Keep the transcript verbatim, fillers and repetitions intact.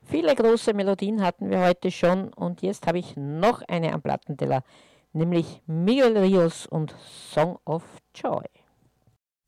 Viele große Melodien hatten wir heute schon und jetzt habe ich noch eine am Plattenteller, nämlich Miguel Rios und Song of Joy.